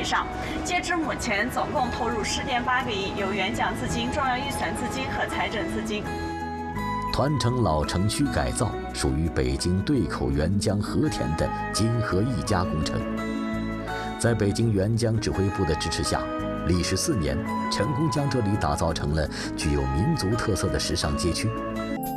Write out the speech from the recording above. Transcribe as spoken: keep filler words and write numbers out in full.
上。截至目前，总共投入十点八个亿，由援疆资金、中央预算资金和财政资金。 团城老城区改造属于北京对口援疆和田的金河一家工程。在北京援疆指挥部的支持下，历时四年，成功将这里打造成了具有民族特色的时尚街区。